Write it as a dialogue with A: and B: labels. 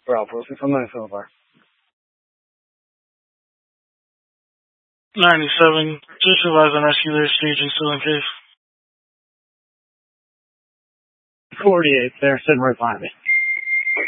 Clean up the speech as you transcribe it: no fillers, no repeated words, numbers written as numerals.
A: Bravo, 619 so far.
B: 97. Just advise on rescue there, staging still in case.
A: 48 there, sitting right behind me.